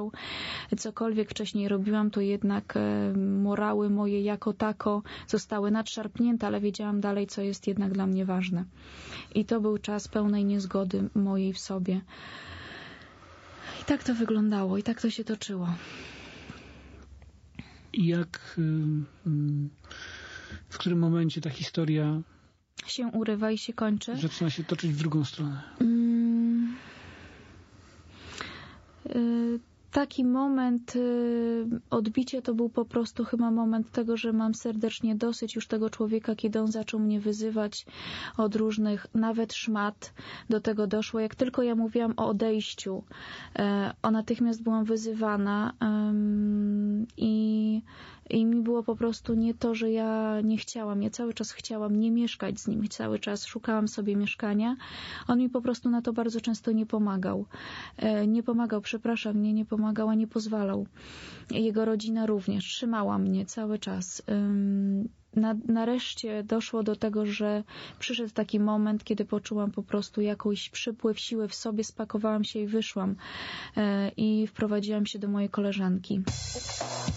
usłyszał. Cokolwiek wcześniej robiłam, to jednak morały moje jako tako zostały nadszarpnięte, ale wiedziałam dalej, co jest jednak dla mnie ważne. I to był czas pełnej niezgody mojej w sobie. I tak to wyglądało, i tak to się toczyło. I jak, w którym momencie ta historia się urywa i się kończy? Zaczyna się toczyć w drugą stronę. Taki moment odbicia to był po prostu chyba moment tego, że mam serdecznie dosyć już tego człowieka, kiedy on zaczął mnie wyzywać od różnych, nawet szmat. Do tego doszło. Jak tylko ja mówiłam o odejściu, natychmiast byłam wyzywana i mi było po prostu nie to, że ja nie chciałam. Ja cały czas chciałam nie mieszkać z nim. Cały czas szukałam sobie mieszkania. On mi po prostu na to bardzo często nie pomagał. Nie pomagał, nie pomagał, a nie pozwalał. Jego rodzina również trzymała mnie cały czas. Nareszcie doszło do tego, że przyszedł taki moment, kiedy poczułam po prostu jakiś przypływ siły w sobie, spakowałam się i wyszłam i wprowadziłam się do mojej koleżanki.